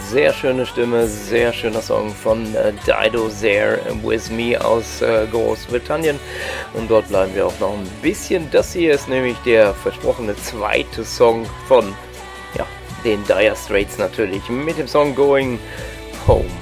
sehr schöne Stimme, sehr schöner Song von Dido There With Me aus Großbritannien. Und dort bleiben wir auch noch ein bisschen. Das hier ist nämlich der versprochene zweite Song von den Dire Straits natürlich, mit dem Song Going Home.